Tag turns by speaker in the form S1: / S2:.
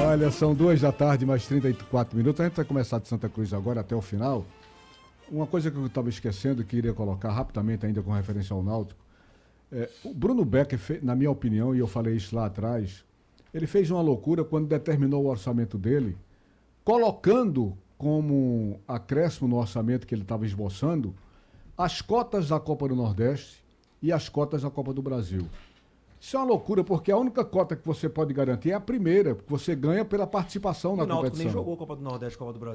S1: Olha, são 2 da tarde, mais 34 minutos. A gente vai começar de Santa Cruz agora até o final. Uma coisa que eu estava esquecendo, que iria colocar rapidamente ainda com referência ao Náutico. O Bruno Becker, na minha opinião, e eu falei isso lá atrás, ele fez uma loucura quando determinou o orçamento dele, colocando como acréscimo no orçamento que ele estava esboçando as cotas da Copa do Nordeste e as cotas da Copa do Brasil. Isso é uma loucura, porque a única cota que você pode garantir é a primeira, que você ganha pela participação na competição. O
S2: Náutico nem jogou Copa do Nordeste, Copa do Brasil.